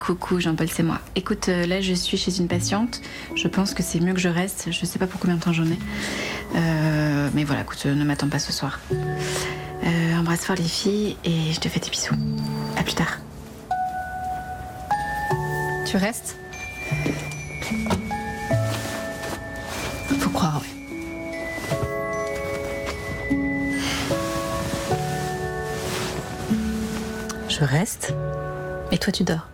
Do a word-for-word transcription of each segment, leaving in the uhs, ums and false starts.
Coucou Jean-Paul, c'est moi. Écoute, euh, là je suis chez une patiente. Je pense que c'est mieux que je reste. Je sais pas pour combien de temps j'en ai. Euh, mais voilà, écoute, euh, ne m'attends pas ce soir. Euh, embrasse fort les filles et je te fais des bisous. À plus tard. Tu restes ? Faut croire, ouais. Je reste. Et toi, tu dors.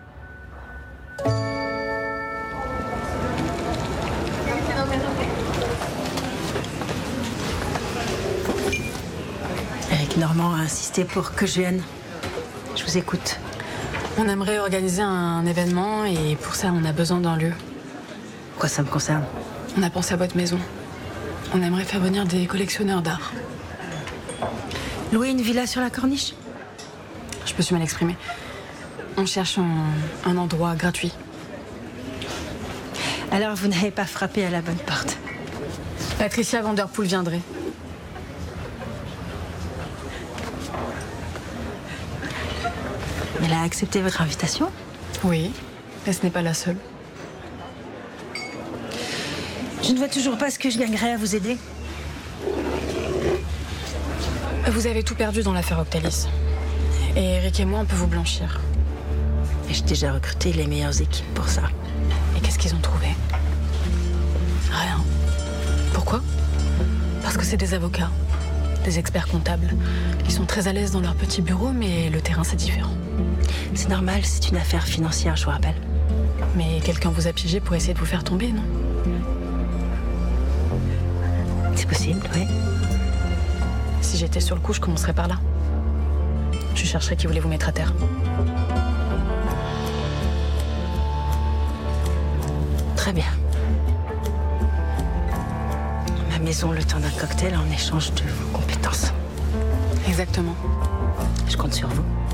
Eric Normand a insisté pour que je vienne. Je vous écoute. On aimerait organiser un événement et pour ça, on a besoin d'un lieu. Quoi, ça me concerne? On a pensé à votre maison. On aimerait faire venir des collectionneurs d'art. Louer une villa sur la corniche? Je me suis mal exprimée. On cherche un, un endroit gratuit. Alors, vous n'avez pas frappé à la bonne porte. Patricia Vanderpool viendrait. Elle a accepté votre invitation? Oui, mais ce n'est pas la seule. Je ne vois toujours pas ce que je gagnerais à vous aider. Vous avez tout perdu dans l'affaire Octalis. Et Eric et moi, on peut vous blanchir. Et j'ai déjà recruté les meilleures équipes pour ça. Et qu'est-ce qu'ils ont trouvé? Rien. Pourquoi? Parce que c'est des avocats, des experts comptables. Ils sont très à l'aise dans leur petit bureau, mais le terrain, c'est différent. C'est normal, c'est une affaire financière, je vous rappelle. Mais quelqu'un vous a piégé pour essayer de vous faire tomber, non? C'est possible, oui. Si j'étais sur le coup, je commencerais par là. Je chercherais qui voulait vous mettre à terre. Très bien. Ma maison, le temps d'un cocktail en échange de vos compétences. Exactement. Je compte sur vous.